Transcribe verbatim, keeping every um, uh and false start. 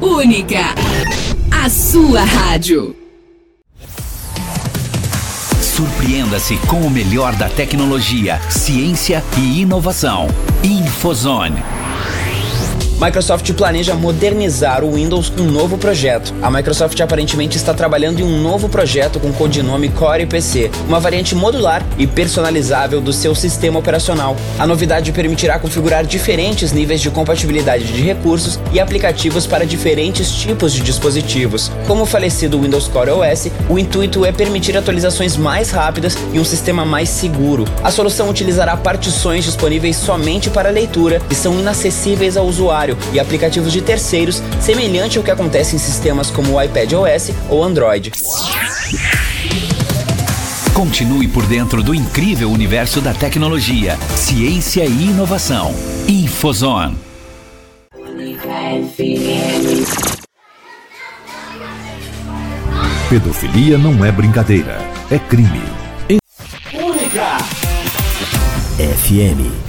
Única, a sua rádio. Surpreenda-se com o melhor da tecnologia, ciência e inovação. Infozone. Microsoft planeja modernizar o Windows com um novo projeto. A Microsoft aparentemente está trabalhando em um novo projeto com o codinome Core P C, uma variante modular e personalizável do seu sistema operacional. A novidade permitirá configurar diferentes níveis de compatibilidade de recursos e aplicativos para diferentes tipos de dispositivos. Como o falecido Windows Core O S, o intuito é permitir atualizações mais rápidas e um sistema mais seguro. A solução utilizará partições disponíveis somente para leitura, que são inacessíveis ao usuário, e aplicativos de terceiros, semelhante ao que acontece em sistemas como o iPadOS ou Android. Continue por dentro do incrível universo da tecnologia, ciência e inovação. Infozone. Pedofilia não é brincadeira, é crime. Única F M